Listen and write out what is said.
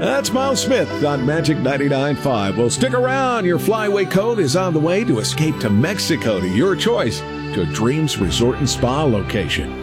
That's Miles Smith on Magic 99.5. Well, stick around. Your flyaway coat is on the way to escape to Mexico to your choice, to a Dreams Resort and Spa location.